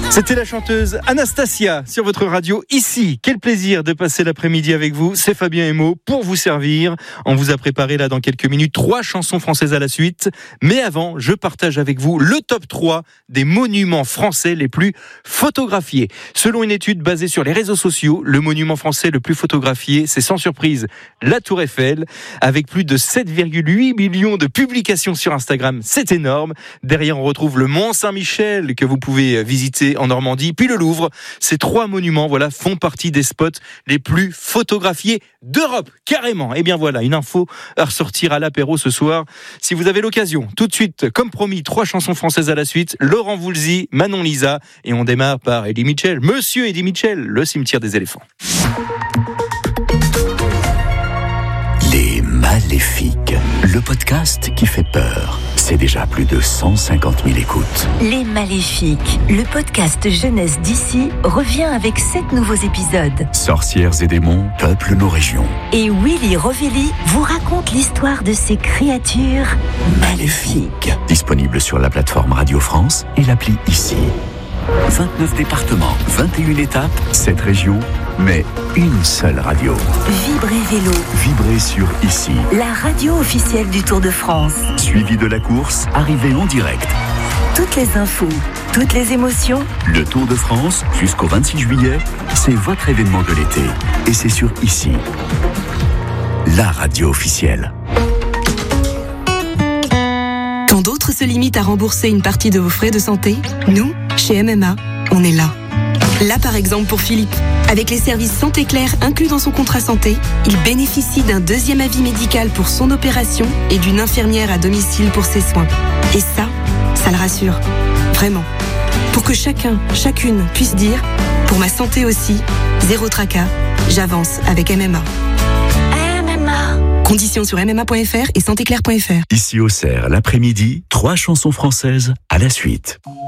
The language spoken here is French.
C'était la chanteuse Anastasia sur votre radio ici. Quel plaisir de passer l'après-midi avec vous. C'est Fabien Emo pour vous servir. On vous a préparé là dans quelques minutes 3 chansons françaises à la suite. Mais avant, je partage avec vous le top 3 des monuments français les plus photographiés. Selon une étude basée sur les réseaux sociaux, le monument français le plus photographié, c'est sans surprise la Tour Eiffel. Avec plus de 7,8 millions de publications sur Instagram, c'est énorme. Derrière, on retrouve le Mont Saint-Michel que vous pouvez visiter en Normandie, puis le Louvre. Ces 3 monuments, font partie des spots les plus photographiés d'Europe, carrément. Et bien voilà, une info à ressortir à l'apéro ce soir. Si vous avez l'occasion, tout de suite, comme promis, 3 chansons françaises à la suite. Laurent Voulzy, Manon Lisa, et on démarre par Eddie Mitchell. Monsieur Eddie Mitchell, Le cimetière des éléphants. Les Maléfiques, le podcast qui fait peur. C'est déjà plus de 150 000 écoutes. Les Maléfiques, le podcast jeunesse d'ici, revient avec 7 nouveaux épisodes. Sorcières et démons peuplent nos régions. Et Willy Rovelli vous raconte l'histoire de ces créatures maléfiques. Disponible sur la plateforme Radio France et l'appli Ici. 29 départements, 21 étapes, 7 régions, mais une seule radio. Vibrez Vélo. Vibrez sur Ici. La radio officielle du Tour de France. Suivi de la course, arrivée en direct. Toutes les infos, toutes les émotions. Le Tour de France, jusqu'au 26 juillet, c'est votre événement de l'été. Et c'est sur Ici. La radio officielle. Quand d'autres se limitent à rembourser une partie de vos frais de santé, nous, chez MMA, on est là. Là, par exemple, pour Philippe. Avec les services Santé Claire inclus dans son contrat santé, il bénéficie d'un 2e avis médical pour son opération et d'une infirmière à domicile pour ses soins. Et ça le rassure. Vraiment. Pour que chacune puisse dire, pour ma santé aussi, zéro tracas, j'avance avec MMA. Conditions sur mma.fr et santéclaire.fr. Ici au Cerf, l'après-midi, 3 chansons françaises à la suite.